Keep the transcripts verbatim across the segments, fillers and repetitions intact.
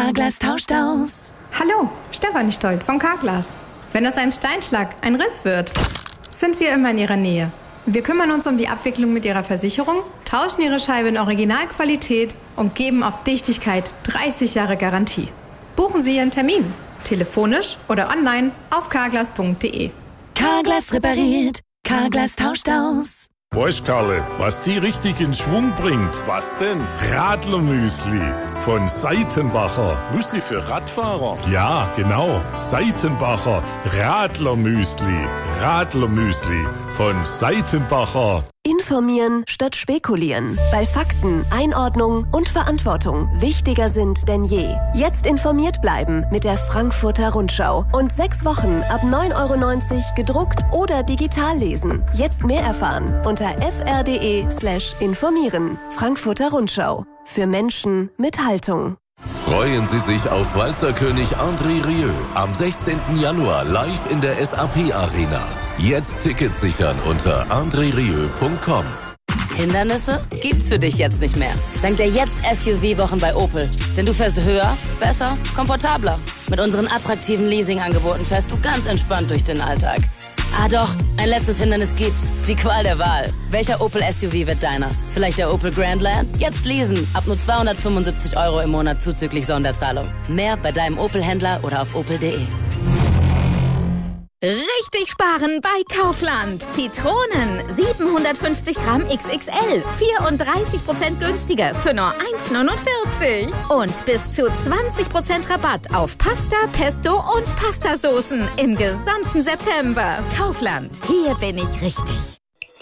Carglass tauscht aus. Hallo, Stefanie Stolt von Carglass. Wenn aus einem Steinschlag ein Riss wird, sind wir immer in Ihrer Nähe. Wir kümmern uns um die Abwicklung mit Ihrer Versicherung, tauschen Ihre Scheibe in Originalqualität und geben auf Dichtigkeit dreißig Jahre Garantie. Buchen Sie Ihren Termin, telefonisch oder online auf carglass punkt de. Carglass repariert, Carglass tauscht aus. Weißt Karle, was die richtig in Schwung bringt? Was denn? Radlermüsli von Seitenbacher. Müsli für Radfahrer? Ja, genau. Seitenbacher Radlermüsli. Radlermüsli von Seitenbacher. Informieren statt spekulieren, weil Fakten, Einordnung und Verantwortung wichtiger sind denn je. Jetzt informiert bleiben mit der Frankfurter Rundschau und sechs Wochen ab neun Euro neunzig gedruckt oder digital lesen. Jetzt mehr erfahren unter fr.de slash informieren. Frankfurter Rundschau. Für Menschen mit Haltung. Freuen Sie sich auf Walzerkönig André Rieu am sechzehnten Januar live in der S A P Arena. Jetzt Tickets sichern unter andre rieu punkt com. Hindernisse gibt's für dich jetzt nicht mehr. Dank der Jetzt S U V-Wochen bei Opel. Denn du fährst höher, besser, komfortabler. Mit unseren attraktiven Leasing-Angeboten fährst du ganz entspannt durch den Alltag. Ah doch, ein letztes Hindernis gibt's. Die Qual der Wahl. Welcher Opel S U V wird deiner? Vielleicht der Opel Grandland? Jetzt leasen. Ab nur zweihundertfünfundsiebzig Euro im Monat zuzüglich Sonderzahlung. Mehr bei deinem Opel-Händler oder auf opel punkt de. Richtig sparen bei Kaufland. Zitronen siebenhundertfünfzig Gramm X X L, vierunddreißig Prozent günstiger für nur eins neunundvierzig. Und bis zu zwanzig Prozent Rabatt auf Pasta, Pesto und Pastasoßen im gesamten September. Kaufland, hier bin ich richtig.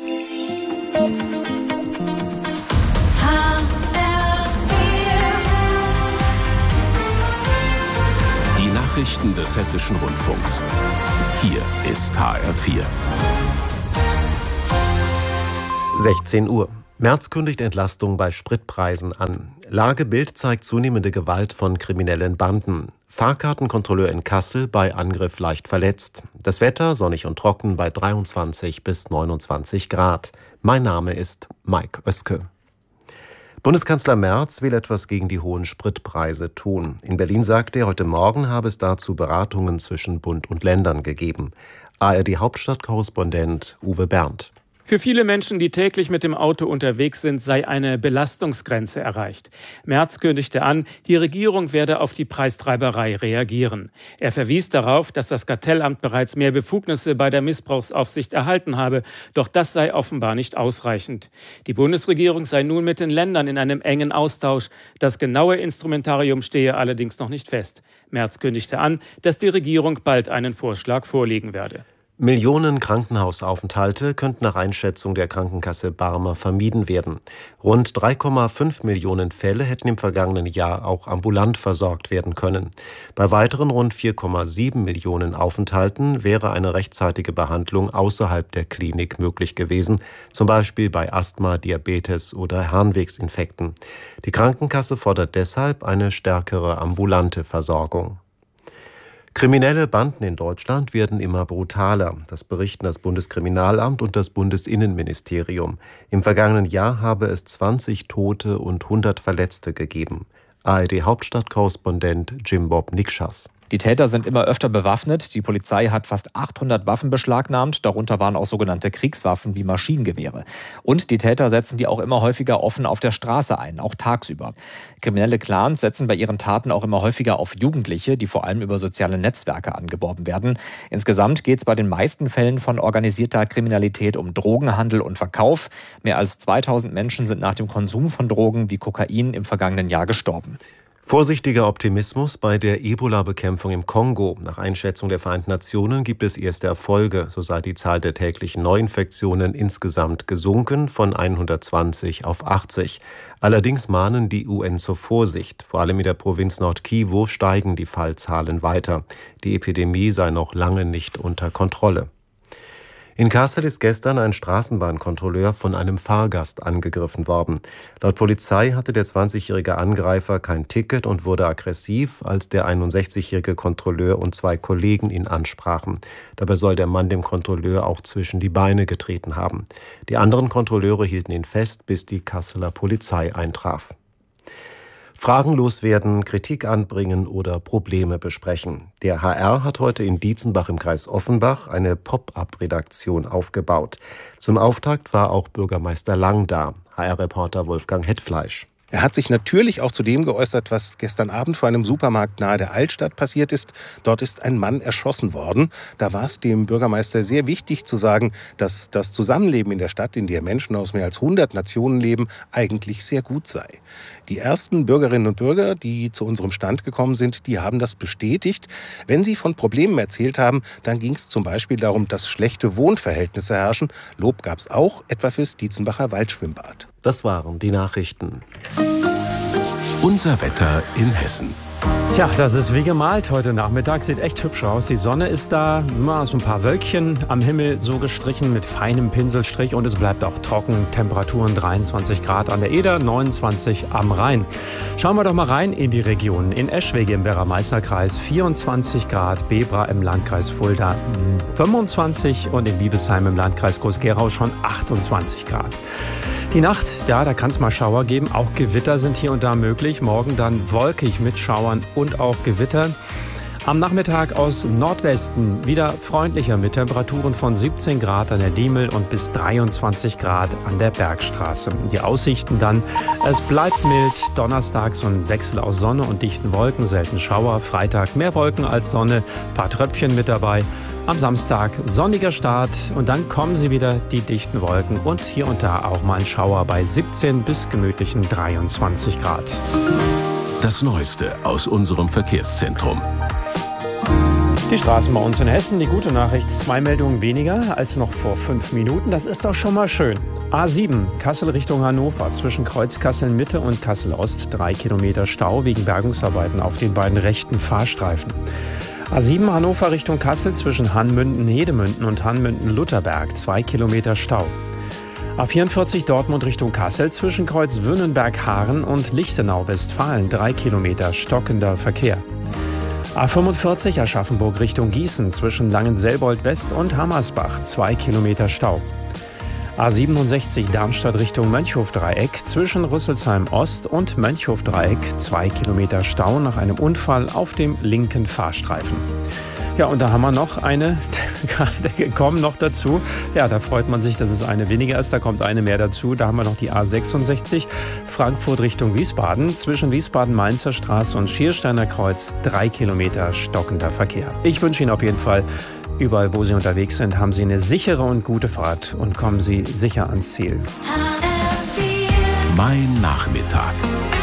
Die Nachrichten des Hessischen Rundfunks. Hier ist H R vier. sechzehn Uhr. Merz kündigt Entlastung bei Spritpreisen an. Lage Bild zeigt zunehmende Gewalt von kriminellen Banden. Fahrkartenkontrolleur in Kassel bei Angriff leicht verletzt. Das Wetter sonnig und trocken bei dreiundzwanzig bis neunundzwanzig Grad. Mein Name ist Mike Oeske. Bundeskanzler Merz will etwas gegen die hohen Spritpreise tun. In Berlin sagte er, heute Morgen habe es dazu Beratungen zwischen Bund und Ländern gegeben. A R D-Hauptstadtkorrespondent Uwe Berndt. Für viele Menschen, die täglich mit dem Auto unterwegs sind, sei eine Belastungsgrenze erreicht. Merz kündigte an, die Regierung werde auf die Preistreiberei reagieren. Er verwies darauf, dass das Kartellamt bereits mehr Befugnisse bei der Missbrauchsaufsicht erhalten habe. Doch das sei offenbar nicht ausreichend. Die Bundesregierung sei nun mit den Ländern in einem engen Austausch. Das genaue Instrumentarium stehe allerdings noch nicht fest. Merz kündigte an, dass die Regierung bald einen Vorschlag vorlegen werde. Millionen Krankenhausaufenthalte könnten nach Einschätzung der Krankenkasse Barmer vermieden werden. Rund drei Komma fünf Millionen Fälle hätten im vergangenen Jahr auch ambulant versorgt werden können. Bei weiteren rund vier Komma sieben Millionen Aufenthalten wäre eine rechtzeitige Behandlung außerhalb der Klinik möglich gewesen, zum Beispiel bei Asthma, Diabetes oder Harnwegsinfekten. Die Krankenkasse fordert deshalb eine stärkere ambulante Versorgung. Kriminelle Banden in Deutschland werden immer brutaler. Das berichten das Bundeskriminalamt und das Bundesinnenministerium. Im vergangenen Jahr habe es zwanzig Tote und hundert Verletzte gegeben. A R D-Hauptstadtkorrespondent Jim Bob Nikschas. Die Täter sind immer öfter bewaffnet. Die Polizei hat fast achthundert Waffen beschlagnahmt. Darunter waren auch sogenannte Kriegswaffen wie Maschinengewehre. Und die Täter setzen die auch immer häufiger offen auf der Straße ein, auch tagsüber. Kriminelle Clans setzen bei ihren Taten auch immer häufiger auf Jugendliche, die vor allem über soziale Netzwerke angeworben werden. Insgesamt geht es bei den meisten Fällen von organisierter Kriminalität um Drogenhandel und Verkauf. Mehr als zweitausend Menschen sind nach dem Konsum von Drogen wie Kokain im vergangenen Jahr gestorben. Vorsichtiger Optimismus bei der Ebola-Bekämpfung im Kongo. Nach Einschätzung der Vereinten Nationen gibt es erste Erfolge. So sei die Zahl der täglichen Neuinfektionen insgesamt gesunken von hundertzwanzig auf achtzig. Allerdings mahnen die U N zur Vorsicht. Vor allem in der Provinz Nord-Kivu steigen die Fallzahlen weiter. Die Epidemie sei noch lange nicht unter Kontrolle. In Kassel ist gestern ein Straßenbahnkontrolleur von einem Fahrgast angegriffen worden. Laut Polizei hatte der zwanzigjährige Angreifer kein Ticket und wurde aggressiv, als der einundsechzigjährige Kontrolleur und zwei Kollegen ihn ansprachen. Dabei soll der Mann dem Kontrolleur auch zwischen die Beine getreten haben. Die anderen Kontrolleure hielten ihn fest, bis die Kasseler Polizei eintraf. Fragen loswerden, Kritik anbringen oder Probleme besprechen. Der H R hat heute in Dietzenbach im Kreis Offenbach eine Pop-up-Redaktion aufgebaut. Zum Auftakt war auch Bürgermeister Lang da. H R-Reporter Wolfgang Hetfleisch. Er hat sich natürlich auch zu dem geäußert, was gestern Abend vor einem Supermarkt nahe der Altstadt passiert ist. Dort ist ein Mann erschossen worden. Da war es dem Bürgermeister sehr wichtig zu sagen, dass das Zusammenleben in der Stadt, in der Menschen aus mehr als hundert Nationen leben, eigentlich sehr gut sei. Die ersten Bürgerinnen und Bürger, die zu unserem Stand gekommen sind, die haben das bestätigt. Wenn sie von Problemen erzählt haben, dann ging es zum Beispiel darum, dass schlechte Wohnverhältnisse herrschen. Lob gab es auch, etwa fürs Dietzenbacher Waldschwimmbad. Das waren die Nachrichten. Unser Wetter in Hessen. Tja, das ist wie gemalt heute Nachmittag. Sieht echt hübsch aus. Die Sonne ist da, na, so ein paar Wölkchen am Himmel so gestrichen mit feinem Pinselstrich. Und es bleibt auch trocken. Temperaturen dreiundzwanzig Grad an der Eder, neunundzwanzig am Rhein. Schauen wir doch mal rein in die Regionen. In Eschwege im Werra-Meißner-Kreis vierundzwanzig Grad, Bebra im Landkreis Fulda fünfundzwanzig und in Biebesheim im Landkreis Groß-Gerau schon achtundzwanzig Grad. Die Nacht, ja, da kann es mal Schauer geben. Auch Gewitter sind hier und da möglich. Morgen dann wolkig mit Schauern und auch Gewitter. Am Nachmittag aus Nordwesten wieder freundlicher mit Temperaturen von siebzehn Grad an der Diemel und bis dreiundzwanzig Grad an der Bergstraße. Die Aussichten dann, es bleibt mild, donnerstags so ein Wechsel aus Sonne und dichten Wolken, selten Schauer. Freitag mehr Wolken als Sonne, paar Tröpfchen mit dabei. Am Samstag sonniger Start und dann kommen sie wieder, die dichten Wolken und hier und da auch mal ein Schauer bei siebzehn bis gemütlichen dreiundzwanzig Grad. Das Neueste aus unserem Verkehrszentrum. Die Straßen bei uns in Hessen, die gute Nachricht, zwei Meldungen weniger als noch vor fünf Minuten. Das ist doch schon mal schön. A sieben, Kassel Richtung Hannover, zwischen Kreuz Kassel-Mitte und Kassel-Ost, drei Kilometer Stau wegen Bergungsarbeiten auf den beiden rechten Fahrstreifen. A sieben Hannover Richtung Kassel zwischen Hanmünden-Hedemünden und Hanmünden-Lutherberg, zwei Kilometer Stau. A vierundvierzig Dortmund Richtung Kassel zwischen Kreuz Wünnenberg-Haaren und Lichtenau-Westfalen, drei Kilometer stockender Verkehr. A fünfundvierzig Aschaffenburg Richtung Gießen zwischen Langenselbold-West und Hammersbach, zwei Kilometer Stau. A siebenundsechzig Darmstadt Richtung Mönchhof-Dreieck zwischen Rüsselsheim-Ost und Mönchhof-Dreieck, zwei Kilometer Stau nach einem Unfall auf dem linken Fahrstreifen. Ja, und da haben wir noch eine, gerade gekommen noch dazu. Ja, da freut man sich, dass es eine weniger ist. Da kommt eine mehr dazu. Da haben wir noch die A sechsundsechzig Frankfurt Richtung Wiesbaden zwischen Wiesbaden-Mainzer Straße und Schiersteiner Kreuz, drei Kilometer stockender Verkehr. Ich wünsche Ihnen auf jeden Fall, überall wo Sie unterwegs sind, haben Sie eine sichere und gute Fahrt und kommen Sie sicher ans Ziel. Mein Nachmittag.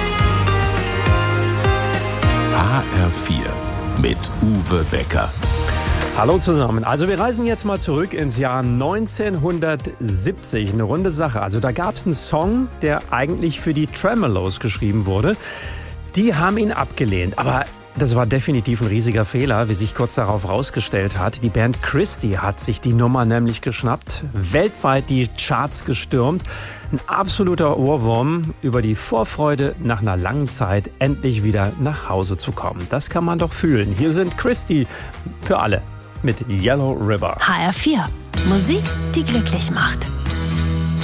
H R vier mit Uwe Becker. Hallo zusammen. Also wir reisen jetzt mal zurück ins Jahr neunzehnhundertsiebzig. Eine runde Sache. Also da gab es einen Song, der eigentlich für die Tremeloes geschrieben wurde. Die haben ihn abgelehnt. Aber das war definitiv ein riesiger Fehler, wie sich kurz darauf rausgestellt hat. Die Band Christie hat sich die Nummer nämlich geschnappt, weltweit die Charts gestürmt. Ein absoluter Ohrwurm über die Vorfreude, nach einer langen Zeit endlich wieder nach Hause zu kommen. Das kann man doch fühlen. Hier sind Christie für alle mit Yellow River. H R vier. Musik, die glücklich macht.